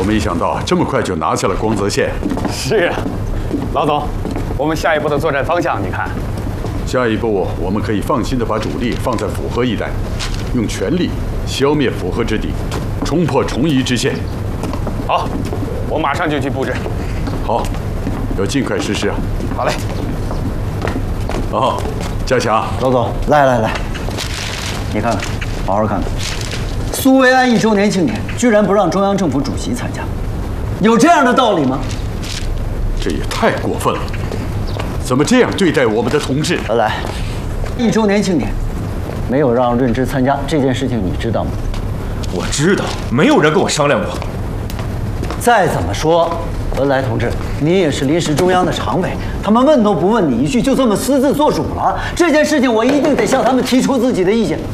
没想到这么快就拿下了光泽县。 是啊，老总，我们下一步的作战方向你看？ 下一步，我们可以放心的把主力放在府河一带，用全力消灭府河之敌，冲破崇夷之线。 好，我马上就去布置。 好，要尽快实施啊！ 好嘞。 哦，加强， 老总，来，你看看，好好看看。苏维埃1周年庆典居然不让中央政府主席参加，有这样的道理吗？ 这也太过分了！怎么这样对待我们的同志？ 来，1周年庆典没有让润之参加这件事情，你知道吗？ 我知道，没有人跟我商量过。 再怎么说，文莱同志，你也是临时中央的常委，他们问都不问你一句，就这么私自做主了。这件事情我一定得向他们提出自己的意见。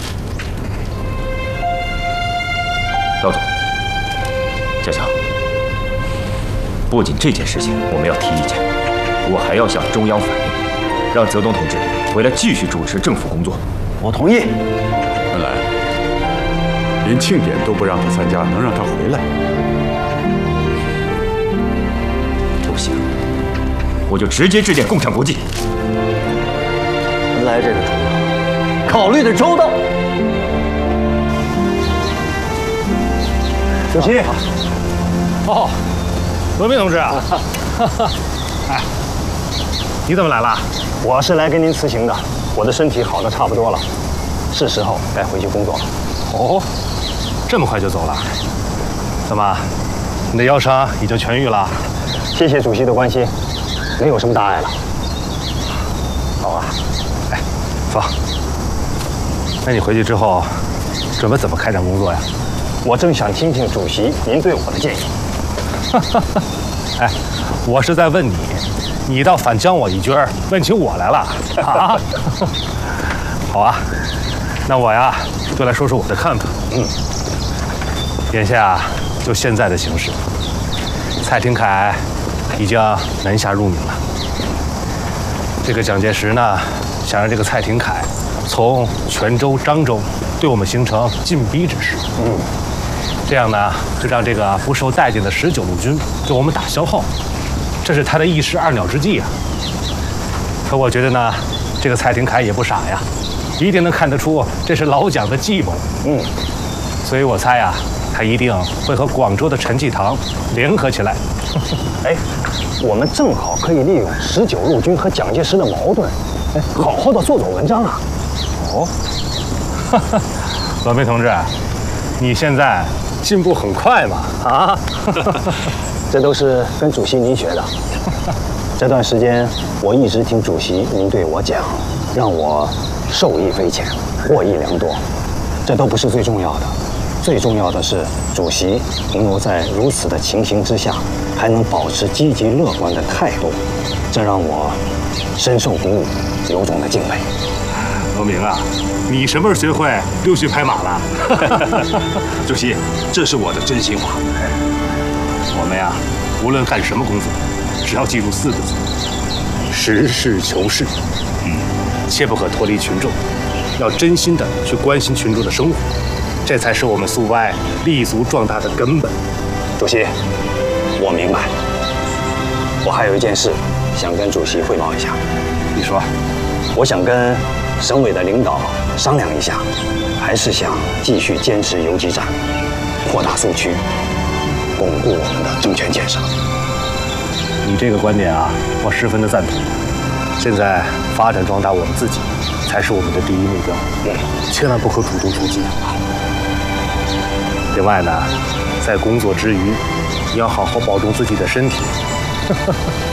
老总，加强，不仅这件事情我们要提意见，我还要向中央反映，让泽东同志回来继续主持政府工作。 我同意。 文莱，连庆典都不让他参加，能让他回来？ 不行，我就直接致电共产国际。 文莱这个主意考虑的周到。主席， 哦，文明同志啊，哎，你怎么来了？ 我是来跟您辞行的，我的身体好的差不多了，是时候该回去工作了。 哦，这么快就走了？怎么，你的腰伤已经痊愈了？ 谢谢主席的关心，没有什么大碍了。 好啊，哎，走。那你回去之后，准备怎么开展工作呀？ 我正想听听主席您对我的建议。 哎，我是在问你，你倒反将我一军，问起我来了啊？好啊，那我呀就来说说我的看法。眼下就现在的形势，蔡廷锴已经南下入闽了。这个蒋介石呢，想让这个蔡廷锴从泉州、漳州对我们形成进逼之势。这样呢，就让这个不受待见的19路军给我们打消耗，这是他的一石二鸟之计啊。可我觉得呢，这个蔡廷锴也不傻呀，一定能看得出这是老蒋的计谋。所以我猜啊，他一定会和广州的陈济棠联合起来。 哎，我们正好可以利用19路军和蒋介石的矛盾，好好的做文章啊。 哦，罗梅同志，你现在进步很快嘛？啊， 这都是跟主席您学的。这段时间我一直听主席您对我讲，让我受益匪浅，获益良多。这都不是最重要的，最重要的是主席能够在如此的情形之下，还能保持积极乐观的态度，这让我深受鼓舞，由衷的敬佩。 罗明啊，你什么时候学会溜须拍马了？ 主席，这是我的真心话。 我们呀，无论干什么工作，只要记住4个字：实事求是。切不可脱离群众，要真心的去关心群众的生活，这才是我们苏维埃立足壮大的根本。 主席，我明白。我还有一件事想跟主席汇报一下。 你说， 我想跟省委的领导商量一下，还是想继续坚持游击战，扩大苏区，巩固我们的政权建设。 你这个观点啊，我十分的赞同。现在发展壮大我们自己，才是我们的第一目标。千万不可主动出击。另外呢，在工作之余，你要好好保重自己的身体。